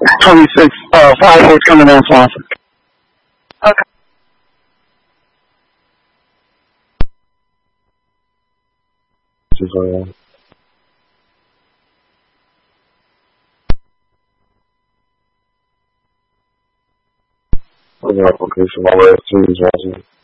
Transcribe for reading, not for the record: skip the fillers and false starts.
26, 5 coming down Swanson. Okay. Okay, so my last two is watching.